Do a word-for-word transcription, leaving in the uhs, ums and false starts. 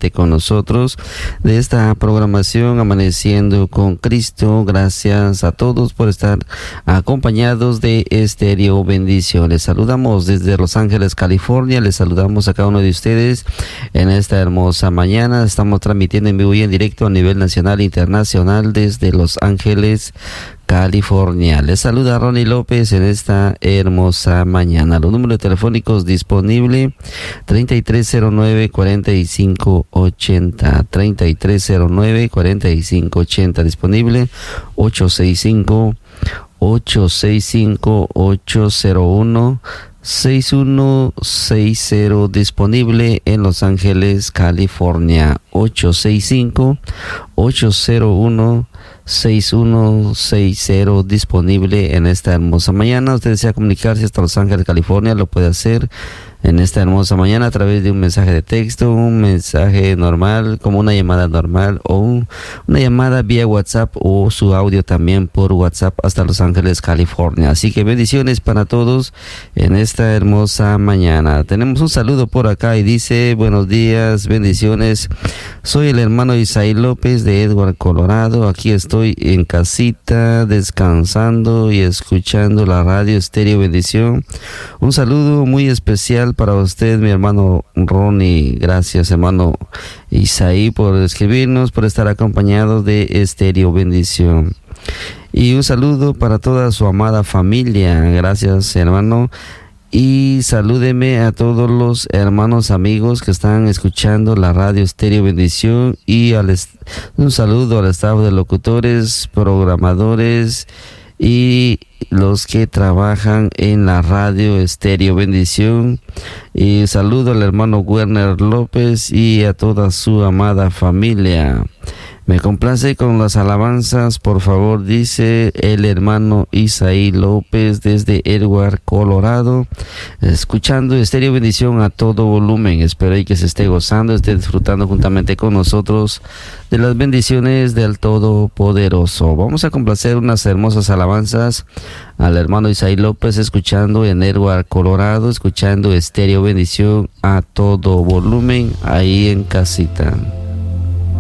juntamente con nosotros de esta programación Amaneciendo con Cristo. Gracias a todos por estar acompañados de Estéreo Bendición. Les saludamos desde Los Ángeles, California. Les saludamos a cada uno de ustedes en esta hermosa mañana. Estamos transmitiendo en vivo y en directo a nivel nacional e internacional desde Los Ángeles, California. Les saluda Ronnie López en esta hermosa mañana. Los números telefónicos disponibles: treinta y tres cero nueve, cuarenta y cinco ochenta, treinta y tres cero nueve, cuarenta y cinco ochenta disponible, ocho seis cinco, ocho seis cinco, ocho cero uno, seis uno seis cero disponible en Los Ángeles, California, ocho seis cinco, ocho cero uno, seis uno seis cero disponible en esta hermosa mañana. Usted desea comunicarse hasta Los Ángeles, California, lo puede hacer en esta hermosa mañana a través de un mensaje de texto, un mensaje normal, como una llamada normal, o un, una llamada vía WhatsApp, o su audio también por WhatsApp hasta Los Ángeles, California. Así que bendiciones para todos en esta hermosa mañana. Tenemos un saludo por acá y dice: buenos días, bendiciones. Soy el hermano Isaí López de Edward, Colorado. Aquí estoy en casita descansando y escuchando la radio Estéreo Bendición. Un saludo muy especial para usted, mi hermano Ronnie. Gracias, hermano Isaí, por escribirnos, por estar acompañados de Estéreo Bendición. Y un saludo para toda su amada familia. Gracias, hermano. Y salúdeme a todos los hermanos amigos que están escuchando la radio Estéreo Bendición, y al est- un saludo al estado de locutores, programadores y los que trabajan en la radio Estéreo Bendición. Y saludo al hermano Werner López y a toda su amada familia. Me complace con las alabanzas, por favor, dice el hermano Isaí López desde Edward, Colorado, escuchando Estéreo Bendición a todo volumen. Espero que se esté gozando, esté disfrutando juntamente con nosotros de las bendiciones del Todopoderoso. Vamos a complacer unas hermosas alabanzas al hermano Isaí López, escuchando en Edward, Colorado, escuchando Estéreo Bendición a todo volumen ahí en casita.